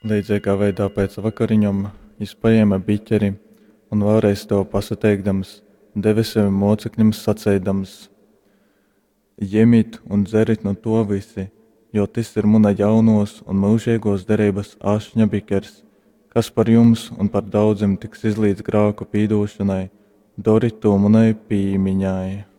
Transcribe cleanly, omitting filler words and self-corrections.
Līdzīgā veidā pēc vakariņām viņš paēma biķeri un vēlreiz to pasateikdams, deva saviem mocekļiem sacēdams: Ņemiet un dzeriet no to visi, jo tas ir mana jaunos un mūžīgos derības ašņa bikers, kas par jums un par daudziem tiks izlīdz grēku pīdošanai, dariet to manai piemiņai.